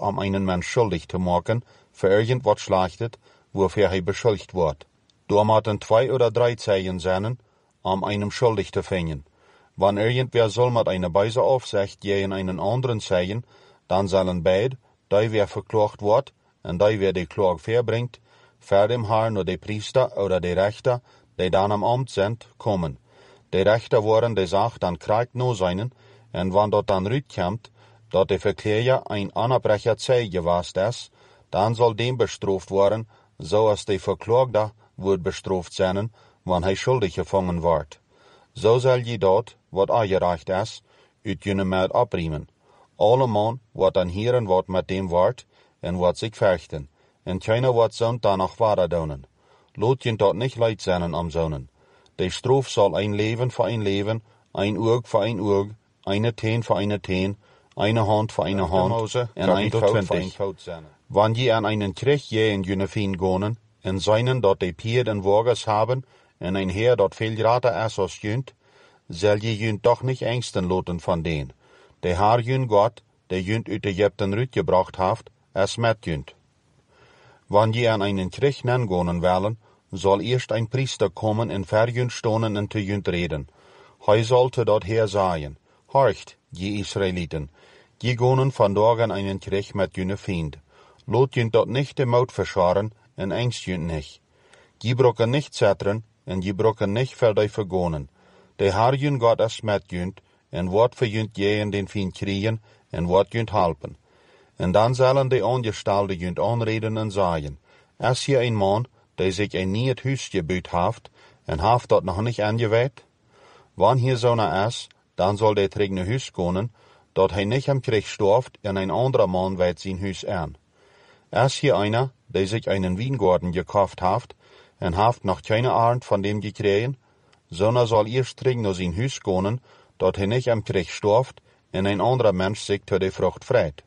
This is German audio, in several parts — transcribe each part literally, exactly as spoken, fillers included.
um einen Mensch schuldig zu machen, für irgendwas Schlechtes, wofür er beschuldigt wird. Da müssen zwei oder drei Zeichen sein, um einem schuldig zu finden. Wenn irgendwer soll mit einer Beise Aufsicht gegen einen anderen zeigen, dann sollen beide, die wer verklagt wird, und die wer die Klage verbringt, vor dem Herrn oder die Priester oder die Richter, die dann am Amt sind, kommen. Die Richter wollen die Sache dann kriegt nur seinen, und wenn dort dann rüberkommt, dass der Verkläger ein Anerbrecher Zeige was ist, dann soll dem bestraft werden, so als der Verklagte wird bestraft sein, wenn er schuldig gefangen wird. So soll je dort, wat aangereicht is, uit jene Meld abriemen. Alle man wat dan hieren wat met dem wordt, en wat zich vechten, en keiner wat zond danach weiter doen. Lot je dort nicht leid zijn am zonen. De straf soll ein Leben für ein Leben, ein Oog für ein Oog, eine Teen für eine Teen, eine Hand für eine Hand, en ein Fout für ein Fout zijn. Wann je an einen Krieg je in jene Fien gonen, en seinen dort de Pier den Wagers haben, en ein Heer dort viel rater is als jünt, zal je jünt doch nicht ängsten loten von den. De haar jünt Gott, der jünt uit Ägypten rütgebracht haft, es met jünt. Wann je an einen Krieg nengonen wollen, soll erst ein Priester kommen en ver jünt stonen en te jünt reden. Hij sollte dort her sagen, horcht, je Israeliten, je gonen vandaag an einen Krieg met jüne Fiend. Lot jünt dort nicht de Maut verscharen, en ängst jünt nicht. Je brocken nicht zetteren, en je brocken nicht ver die vergonen. De haar jünt Gott es met jünt, en wat für jünt je in den Fiend kriegen, en wat jünt halpen. En dan zullen de ongestalde jünt aanreden en sagen, es hier ein Mann, der sich ein niet huis gebuut haft, en haft dat nog nicht angeweht? Wann hier so na is, dan soll der trigne huis konen, dat hij nicht am Krieg storft, en ein anderer Mann weet sein huis an. Es hier einer, der sich einen Weingarten gekauft haft, en haft noch keine Arnd von dem gekriegen, sondern soll erst trigne sein huis konen, dat hij nicht am Krieg storft, en ein anderer Mensch sich für die Frucht freit.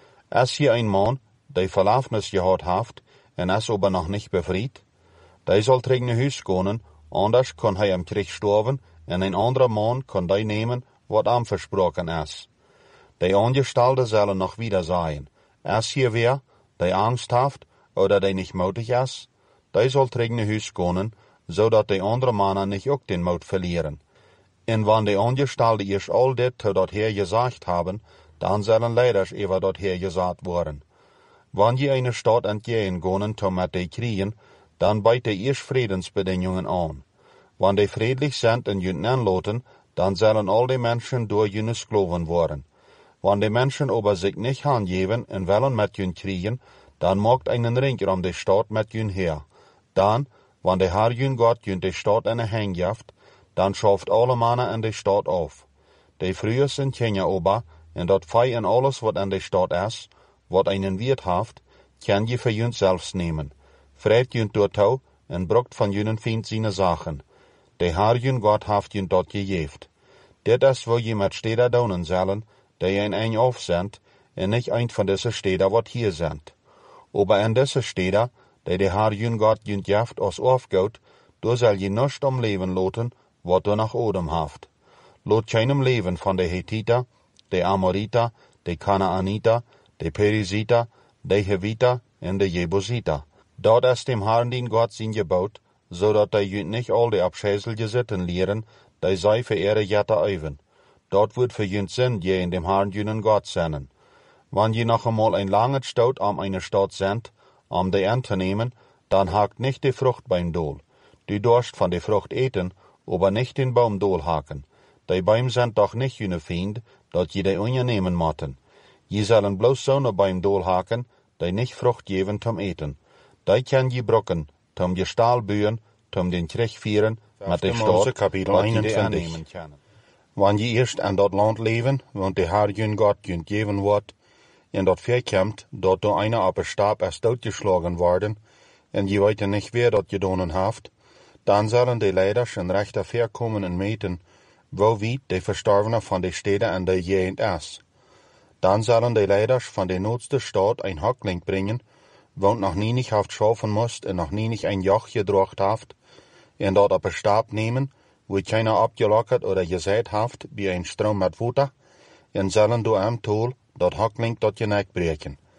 Es hier ein Mann, der Verlaufnis gehad haft, en es aber noch nicht befried, der soll trigne huis konen, anders kann hij am Krieg storven, en ein anderer Mann kann die nehmen, wat am versprochen is. Die Angestellte sollen noch wieder sagen, es hier wer, der Angst haft, oder der nicht mutig is, der soll trigne huis konen, so dat die andere Männer nicht auch den Mut verlieren. En wann die Angestellte erst all dit zu dort her gesagt haben, dann sollen Leiders über dort her gesagt worden. Wann je eine Stadt entgehen gonen, to mit die kriegen, dann beit die erst Friedensbedingungen an. Wann die friedlich sind und jünt anloten, dann sollen all die Menschen durch jüne Skloven worden. Wann die Menschen aber sich nicht angeben und wollen mit jünt kriegen, dann macht einen Ring um die Stadt mit jünt her. Dann, wann der Herr jünt Gott jünt die Stadt eine Hängjäft, dann schafft alle Männer in die Stadt auf. Die früher sind Kinder aber, und dat fei en alles wat in die Stadt is, wat einen Wert haft, kann je für jünt selbst nehmen. Freit jünt dort au, en brucht von jünen Fiend seine Sachen. De Herr jünt Gott haft jünt dort gejeft. Dit is wo je met Städter daunen sollen, die ein ein aufsendt, en nicht ein von diese Städter wat hier sind. Aber in diese Städter, die de Herr jünt Gott jünt jaft aus aufgaut, do soll je nicht am Leben loten, wat du nach Odem haft. Lot keinem Leben von de Hethiter, de Amoriter, de Kanaaniter, de Perisiter, de Heviter en de Jebusiter. Dort ist dem Herrn den Gott sein Gebot, so dat de jünt nicht all de abschäselige Sitten lehren, de sei für ihre Jette eiven. Dort wird für jünt Sinn je in dem Herrn jünen Gott sennen. Wann je noch einmal ein langes Staut am eine Stadt sind, um de anzunehmen, dann hakt nicht die Frucht beim Dol. Du dorst von der Frucht eten, aber nicht den Baum Dol haken. Die Bäume sind doch nicht jüne Fiend, dat je die unnehmen motten. Je sollen bloß so ne Bäume Dol haken, die nicht Frucht geben zum Eten. Die kann je brocken, zum je Stahl bühen, zum den Krieg führen, mit der Stadt, Kapitel einundzwanzig. Wann je erst an dat Land leben, want de Herr jün Gott jünt geben wird, en dat verkommt, dat do einer op een Stab erst doodgeschlagen worden, en je weet nicht wer dat gedonen haft, dann sollen die Leiders en Rechter verkommen en meten, wo wie de Verstorvene von de Städte an de Gegend is. Dann sollen die Leiders von de noodste Stadt ein Hackling bringen, wo noch nie nicht haft schaffen musst en noch nie nicht ein Joch gedrocht haft, en dat op een Stab nehmen, wo keiner abgelockert oder gesät haft, wie ein Strom mit Water, en sollen du am Tool dat Hackling dort je nek breken.